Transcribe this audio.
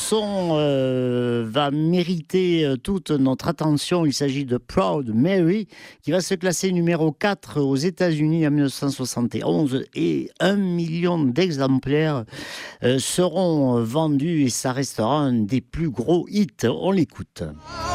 chanson va mériter toute notre attention. Il s'agit de Proud Mary, qui va se classer numéro 4 aux États-Unis en 1971. Et 1 million d'exemplaires seront vendus et ça restera un des plus gros hits. On l'écoute.